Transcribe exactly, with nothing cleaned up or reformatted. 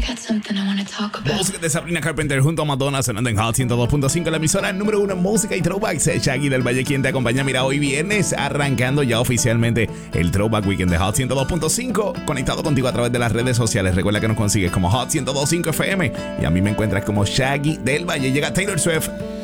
Música de Sabrina Carpenter junto a Madonna sonando en Hot ciento dos punto cinco, la emisora número uno en música y throwbacks. Shaggy del Valle quien te acompaña. Mira, hoy viernes arrancando ya oficialmente el Throwback Weekend de Hot ciento dos punto cinco, conectado contigo a través de las redes sociales. Recuerda que nos consigues como Hot ciento dos punto cinco F M y a mí me encuentras como Shaggy del Valle. Llega Taylor Swift